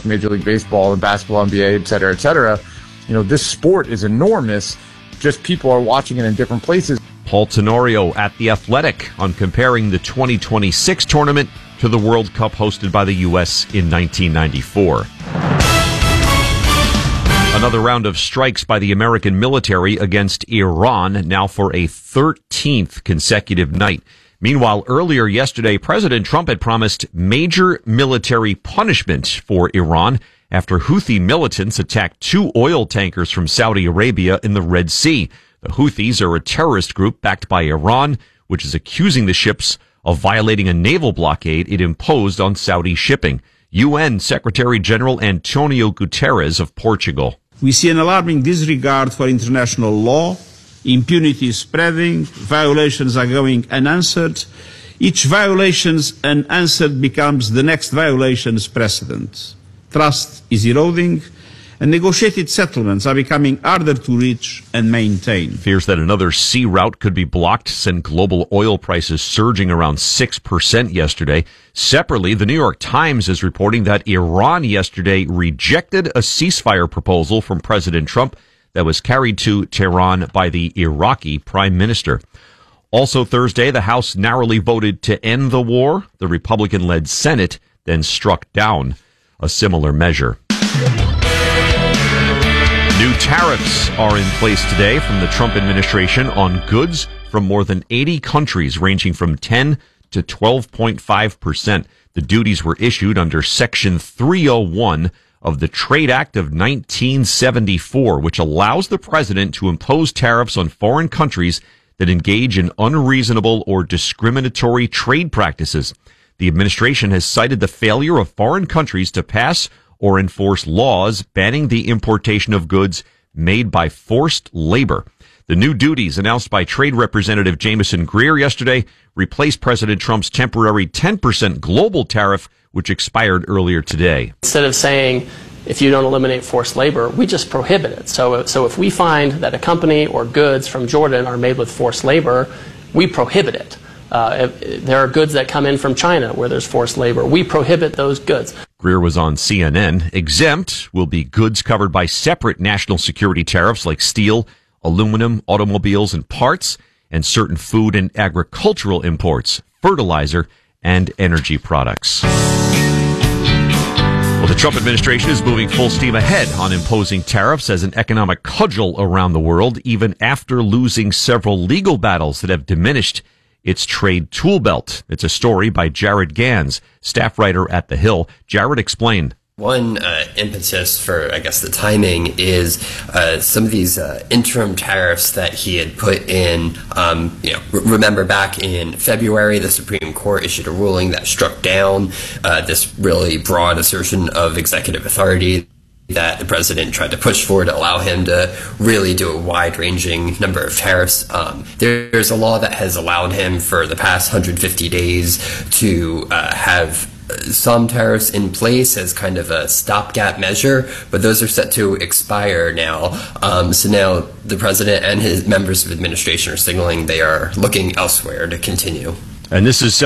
talk Major League Baseball and basketball, NBA, et cetera, this sport is enormous. Just people are watching it in different places. Paul Tenorio at The Athletic on comparing the 2026 tournament to the World Cup hosted by the U.S. in 1994. Another round of strikes by the American military against Iran, now for a 13th consecutive night. Meanwhile, earlier yesterday, President Trump had promised major military punishment for Iran after Houthi militants attacked 2 oil tankers from Saudi Arabia in the Red Sea. The Houthis are a terrorist group backed by Iran, which is accusing the ships of violating a naval blockade it imposed on Saudi shipping. UN Secretary General Antonio Guterres of Portugal. We see an alarming disregard for international law. Impunity is spreading. Violations are going unanswered. Each violation unanswered becomes the next violation's precedent. Trust is eroding, and negotiated settlements are becoming harder to reach and maintain. Fears that another sea route could be blocked sent global oil prices surging around 6% yesterday. Separately, the New York Times is reporting that Iran yesterday rejected a ceasefire proposal from President Trump that was carried to Tehran by the Iraqi prime minister. Also Thursday, the House narrowly voted to end the war. The Republican-led Senate then struck down a similar measure. New tariffs are in place today from the Trump administration on goods from more than 80 countries, ranging from 10 to 12.5%. The duties were issued under Section 301 of the Trade Act of 1974, which allows the president to impose tariffs on foreign countries that engage in unreasonable or discriminatory trade practices. The administration has cited the failure of foreign countries to pass or enforce laws banning the importation of goods made by forced labor. The new duties announced by Trade Representative Jamieson Greer yesterday replaced President Trump's temporary 10% global tariff, which expired earlier today. Instead of saying, if you don't eliminate forced labor, we just prohibit it. So if we find that a company or goods from Jordan are made with forced labor, we prohibit it. If there are goods that come in from China where there's forced labor, we prohibit those goods. Greer was on CNN. Exempt will be goods covered by separate national security tariffs like steel, aluminum, automobiles and parts, and certain food and agricultural imports, fertilizer, and energy products. Well, the Trump administration is moving full steam ahead on imposing tariffs as an economic cudgel around the world, even after losing several legal battles that have diminished its trade tool belt. It's a story by Jared Gans, staff writer at The Hill. Jared, explain. One impetus for, I guess, the timing is some of these interim tariffs that he had put in. Remember back in February, the Supreme Court issued a ruling that struck down this really broad assertion of executive authority that the president tried to push for to allow him to really do a wide-ranging number of tariffs. There's a law that has allowed him for the past 150 days to have some tariffs in place as kind of a stopgap measure, but those are set to expire now. So now the president and his members of administration are signaling they are looking elsewhere to continue. And this is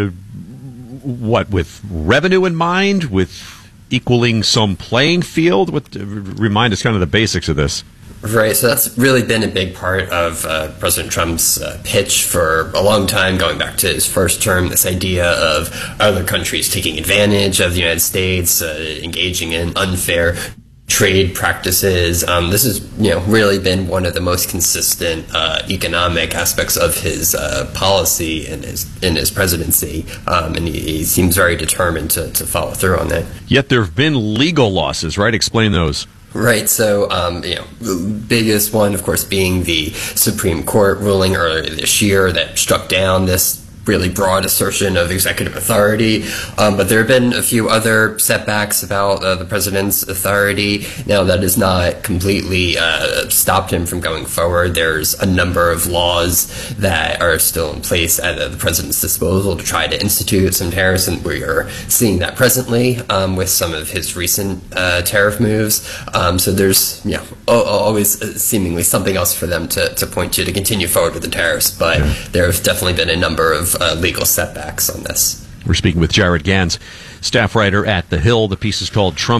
with revenue in mind, with equaling some playing field? Remind us kind of the basics of this. Right, so that's really been a big part of President Trump's pitch for a long time, going back to his first term, this idea of other countries taking advantage of the United States, engaging in unfair trade practices. This has really been one of the most consistent economic aspects of his policy in his presidency, and he seems very determined to follow through on that. Yet there have been legal losses, right? Explain those. Right, so the biggest one, of course, being the Supreme Court ruling earlier this year that struck down this really broad assertion of executive authority. But there have been a few other setbacks about the president's authority. Now, that has not completely stopped him from going forward. There's a number of laws that are still in place at the president's disposal to try to institute some tariffs, and we are seeing that presently with some of his recent tariff moves. So there's always seemingly something else for them to point to continue forward with the tariffs, but there have definitely been a number of legal setbacks on this. We're speaking with Jared Gans, staff writer at The Hill. The piece is called Trump